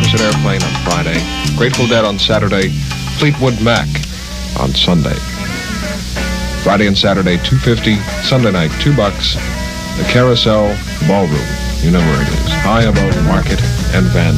Jefferson Airplane on Friday, Grateful Dead on Saturday, Fleetwood Mac on Sunday. Friday and Saturday, $2.50. Sunday night, $2. The Carousel Ballroom. You know where it is. High above Market and Van